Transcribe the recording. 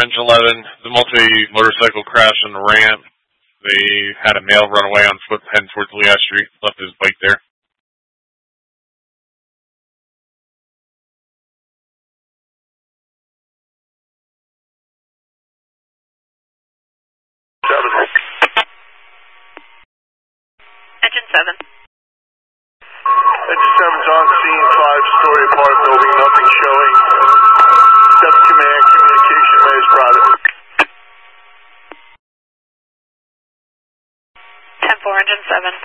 Engine 11, the multi-motorcycle crash on the ramp. They had a male run away on foot heading towards Lehigh Street, left his bike there. Engine 7. Engine 7's on scene, 5-story apartment building, nothing showing. 7 command, communication is private. 10-4, Engine 7.